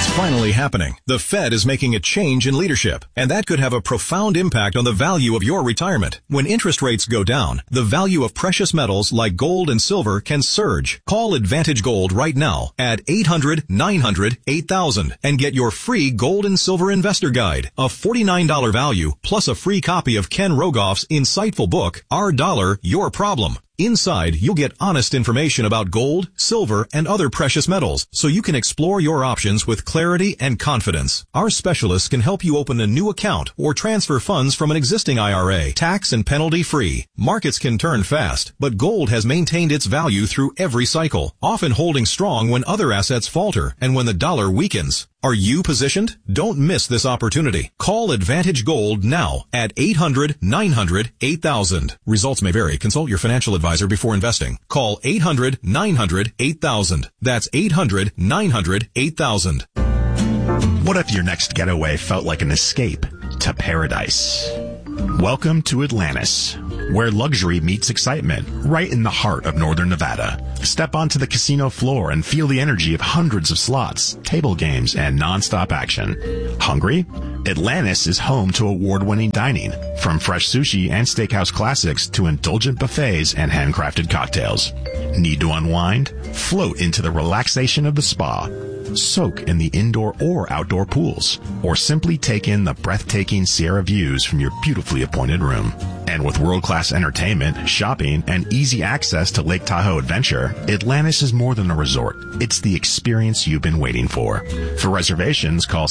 It's finally happening. The Fed is making a change in leadership, and that could have a profound impact on the value of your retirement. When interest rates go down, the value of precious metals like gold and silver can surge. Call Advantage Gold right now at 800-900-8000 and get your free Gold and Silver Investor Guide, a $49 value, plus a free copy of Ken Rogoff's insightful book, Our Dollar, Your Problem. Inside, you'll get honest information about gold, silver, and other precious metals, so you can explore your options with clarity and confidence. Our specialists can help you open a new account or transfer funds from an existing IRA, tax and penalty free. Markets can turn fast, but gold has maintained its value through every cycle, often holding strong when other assets falter and when the dollar weakens. Are you positioned? Don't miss this opportunity. Call Advantage Gold now at 800-900-8000. Results may vary. Consult your financial advisor before investing. Call 800-900-8000. That's 800-900-8000. What if your next getaway felt like an escape to paradise? Welcome to Atlantis, where luxury meets excitement, right in the heart of northern Nevada. Step onto the casino floor and feel the energy of hundreds of slots, table games, and non-stop action. Hungry? Atlantis is home to award-winning dining, from fresh sushi and steakhouse classics to indulgent buffets and handcrafted cocktails. Need to unwind? Float into the relaxation of the spa. Soak in the indoor or outdoor pools, or simply take in the breathtaking Sierra views from your beautifully appointed room. And with world-class entertainment, shopping, and easy access to Lake Tahoe Adventure, Atlantis is more than a resort. It's the experience you've been waiting for. For reservations, call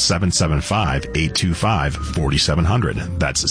775-825-4700. That's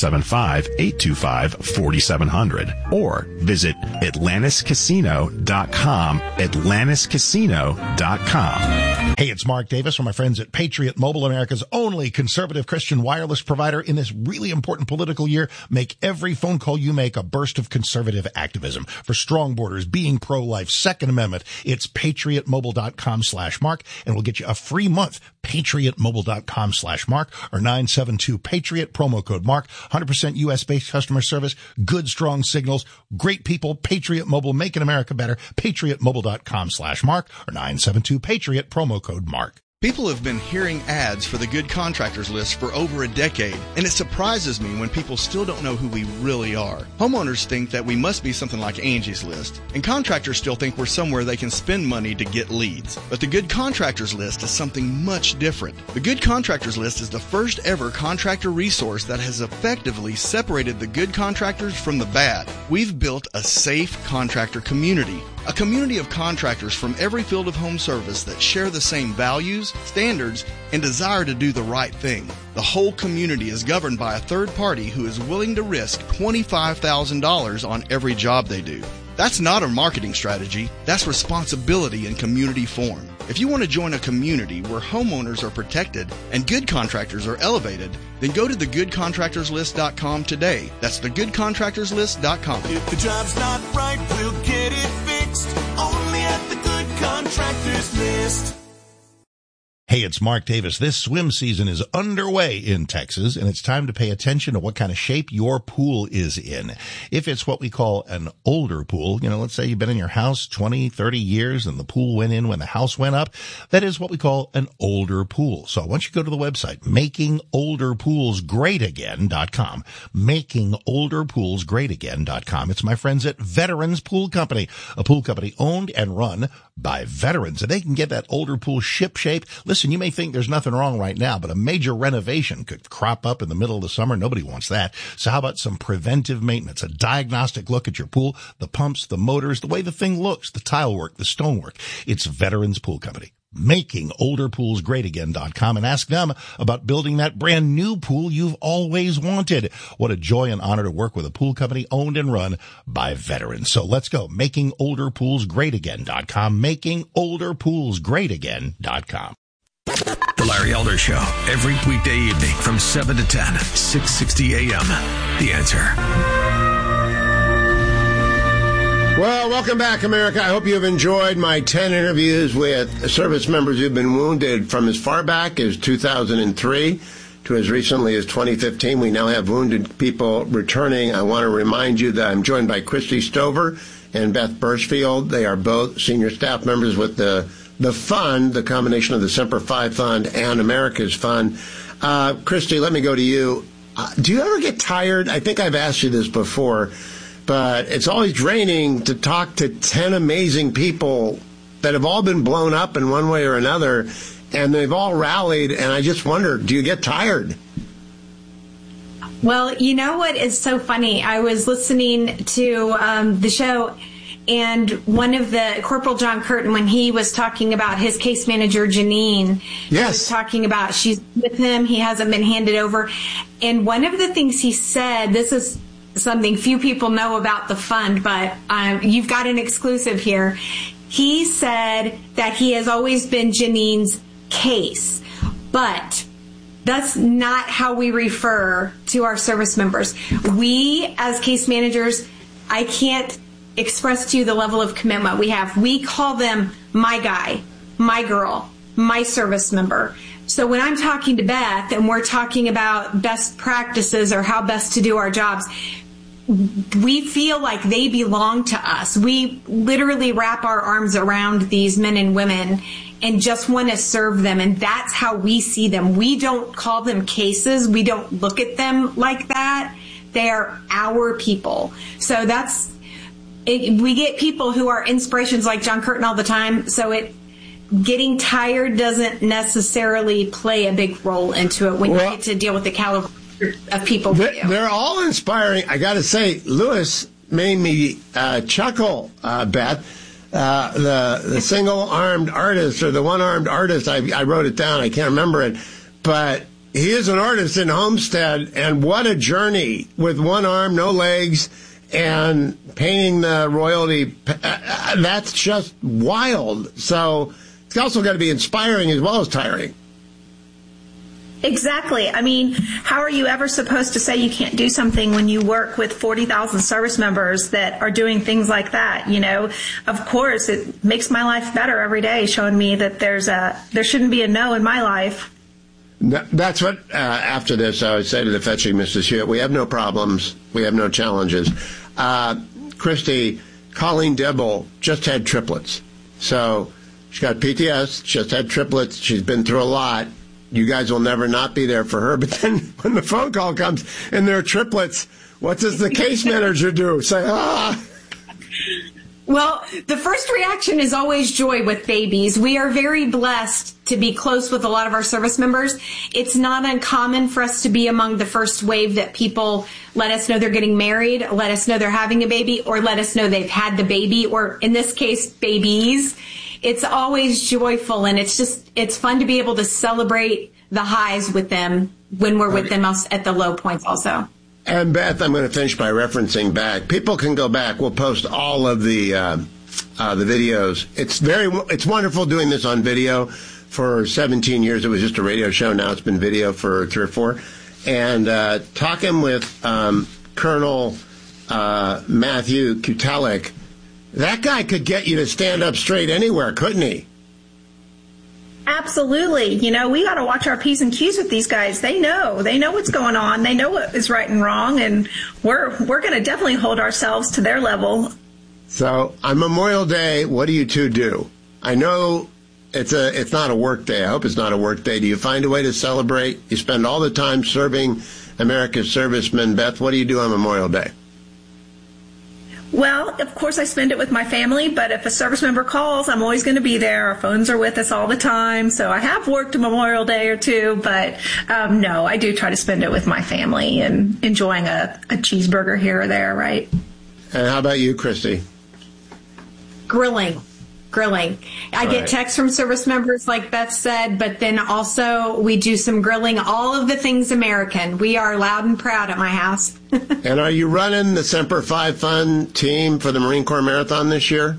775-825-4700. Or visit AtlantisCasino.com, AtlantisCasino.com. Hey, it's Mark Davis from my friends at Patriot Mobile, America's only conservative Christian wireless provider. In this really important political year, make every phone call you make a burst of conservative activism. For strong borders, being pro-life, Second Amendment, it's patriotmobile.com/Mark, and we'll get you a free month. patriotmobile.com/Mark or 972-PATRIOT, promo code Mark. 100% U.S.-based customer service, good, strong signals, great people. Patriot Mobile, making America better. patriotmobile.com/Mark or 972-PATRIOT, promo code Mark. People have been hearing ads for the Good Contractors List for over a decade, and it surprises me when people still don't know who we really are. Homeowners think that we must be something like Angie's List, and contractors still think we're somewhere they can spend money to get leads. But the Good Contractors List is something much different. The Good Contractors List is the first ever contractor resource that has effectively separated the good contractors from the bad. We've built a safe contractor community. A community of contractors from every field of home service that share the same values, standards, and desire to do the right thing. The whole community is governed by a third party who is willing to risk $25,000 on every job they do. That's not a marketing strategy. That's responsibility in community form. If you want to join a community where homeowners are protected and good contractors are elevated, then go to thegoodcontractorslist.com today. That's thegoodcontractorslist.com. If the job's not right, we'll get it fixed. Only at the Good Contractors List. Hey, it's Mark Davis. This swim season is underway in Texas, and it's time to pay attention to what kind of shape your pool is in. If it's what we call an older pool, let's say you've been in your house 20, 30 years and the pool went in when the house went up, that is what we call an older pool. So I want you to go to the website, makingolderpoolsgreatagain.com, makingolderpoolsgreatagain.com. It's my friends at Veterans Pool Company, a pool company owned and run by veterans, and they can get that older pool ship-shape. Listen, you may think there's nothing wrong right now, but a major renovation could crop up in the middle of the summer. Nobody wants that. So how about some preventive maintenance, a diagnostic look at your pool, the pumps, the motors, the way the thing looks, the tile work, the stonework. It's Veterans Pool Company. MakingOlderPoolsGreatAgain.com, and ask them about building that brand new pool you've always wanted. What a joy and honor to work with a pool company owned and run by veterans. So let's go. MakingOlderPoolsGreatAgain.com, MakingOlderPoolsGreatAgain.com. The Larry Elder Show, every weekday evening from 7 to 10, 660 a.m. The Answer. Well, welcome back, America. I hope you have enjoyed my 10 interviews with service members who've been wounded from as far back as 2003 to as recently as 2015. We now have wounded people returning. I want to remind you that I'm joined by Christy Stover and Beth Birchfield. They are both senior staff members with the the fund, the combination of the Semper Fi Fund and America's Fund. Christy, let me go to you. Do you ever get tired? I think I've asked you this before, but it's always draining to talk to 10 amazing people that have all been blown up in one way or another, and they've all rallied, and I just wonder, do you get tired? Well, you know what is so funny? I was listening to the show, and one of the Corporal John Curtin, when he was talking about his case manager, Janine, he was talking about she's with him, he hasn't been handed over. And one of the things he said, this is something few people know about the fund, but you've got an exclusive here. He said that he has always been Janine's case, but that's not how we refer to our service members. We, as case managers, I can't express to you the level of commitment we have. We call them my guy, my girl, my service member. So when I'm talking to Beth and we're talking about best practices or how best to do our jobs, we feel like they belong to us. We literally wrap our arms around these men and women and just want to serve them. And that's how we see them. We don't call them cases. We don't look at them like that. They are our people. So we get people who are inspirations like John Curtin all the time. So getting tired doesn't necessarily play a big role into it when you get to deal with the caliber of people. They're all inspiring. I got to say, Lewis made me chuckle, Beth. The single-armed artist or the one-armed artist, I wrote it down. I can't remember it. But he is an artist in Homestead, and what a journey with one arm, no legs, and painting the royalty. That's just wild. So it's also got to be inspiring as well as tiring. Exactly. I mean, how are you ever supposed to say you can't do something when you work with 40,000 service members that are doing things like that? You know, of course, it makes my life better every day, showing me that there shouldn't be a no in my life. That's what, after this, I would say to the fetching Mrs. Hewitt, we have no problems. We have no challenges. Christy, Colleen Dibble just had triplets. So she got PTS, just had triplets. She's been through a lot. You guys will never not be there for her. But then when the phone call comes and there are triplets, what does the case manager do? Say, Well, the first reaction is always joy with babies. We are very blessed to be close with a lot of our service members. It's not uncommon for us to be among the first wave that people let us know they're getting married, let us know they're having a baby, or let us know they've had the baby, or in this case, babies. It's always joyful, and it's fun to be able to celebrate the highs with them when we're with them at the low points also. And Beth, I'm going to finish by referencing back. People can go back. We'll post all of the videos. It's wonderful doing this on video. For 17 years, it was just a radio show. Now it's been video for 3 or 4. And talking with Colonel Matthew Kutelik, that guy could get you to stand up straight anywhere, couldn't he? Absolutely. You know, we got to watch our P's and Q's with these guys. They know what's going on. They know what is right and wrong, and we're going to definitely hold ourselves to their level. So on Memorial Day, what do you two do? I know it's not a work day. I hope it's not a work day. Do you find a way to celebrate? You spend all the time serving America's servicemen. Beth, what do you do on Memorial Day? Well, of course, I spend it with my family, but if a service member calls, I'm always going to be there. Our phones are with us all the time, so I have worked a Memorial Day or two, but no, I do try to spend it with my family and enjoying a cheeseburger here or there, right? And how about you, Christy? Grilling. I get texts from service members, like Beth said, but then also we do some grilling, all of the things American. We are loud and proud at my house. And are you running the Semper Fi Fund team for the Marine Corps Marathon this year?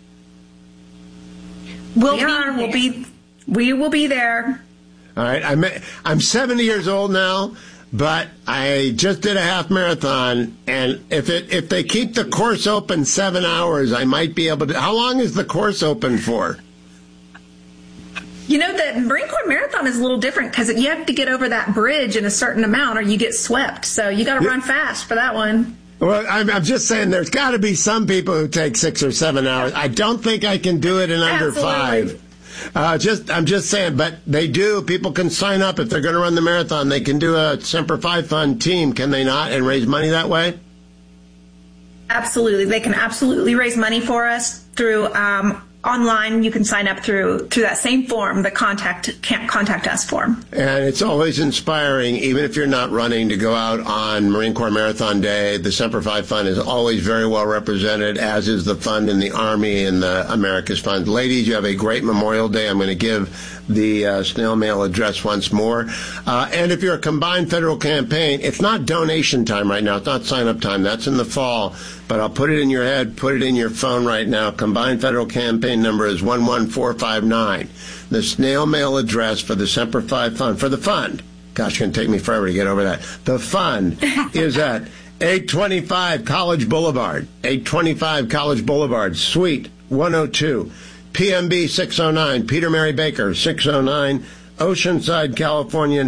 We will be there. All right. I'm 70 years old now, but I just did a half marathon, and if they keep the course open 7 hours, I might be able to. How long is the course open for? You know, the Marine Corps Marathon is a little different because you have to get over that bridge in a certain amount or you get swept. So you got to run fast for that one. Well, I'm just saying there's got to be some people who take 6 or 7 hours. I don't think I can do it in under 5. I'm just saying, but they do. People can sign up if they're going to run the marathon. They can do a Semper Fi Fund team, can they not, and raise money that way? Absolutely. They can absolutely raise money for us through online. You can sign up through that same form, the contact us form. And it's always inspiring, even if you're not running, to go out on Marine Corps Marathon Day. The Semper Fi Fund is always very well represented, as is the fund in the Army and the America's Fund. Ladies, you have a great Memorial Day. I'm going to give the snail mail address once more. And if you're a combined federal campaign, it's not donation time right now. It's not sign-up time. That's in the fall. But I'll put it in your head, put it in your phone right now. Combined federal campaign number is 11459. The snail mail address for the Semper Fi Fund, for the fund, gosh, it's going to take me forever to get over that. The fund is at 825 College Boulevard, 825 College Boulevard, Suite 102, PMB 609, Peter Mary Baker 609, Oceanside, California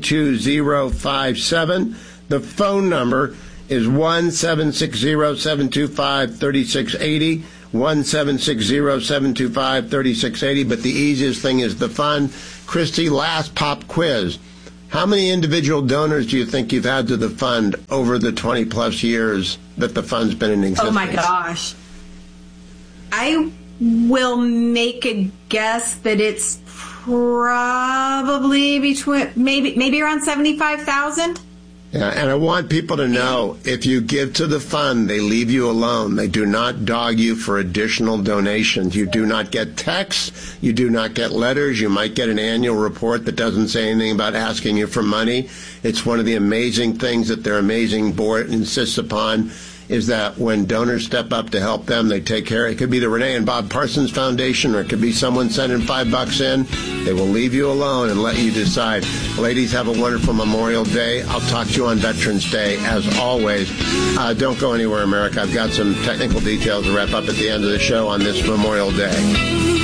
92057. The phone number is 1-760-725-3680, 1-760-725-3680. But the easiest thing is the fund. Christy, last pop quiz. How many individual donors do you think you've had to the fund over the 20-plus years that the fund's been in existence? Oh, my gosh. I will make a guess that it's probably between maybe around 75,000. Yeah, and I want people to know, if you give to the fund, they leave you alone. They do not dog you for additional donations. You do not get texts. You do not get letters. You might get an annual report that doesn't say anything about asking you for money. It's one of the amazing things that their amazing board insists upon, is that when donors step up to help them, they take care. It could be the Renee and Bob Parsons Foundation, or it could be someone sending $5 in. They will leave you alone and let you decide. Ladies, have a wonderful Memorial Day. I'll talk to you on Veterans Day, as always. Don't go anywhere, America. I've got some technical details to wrap up at the end of the show on this Memorial Day.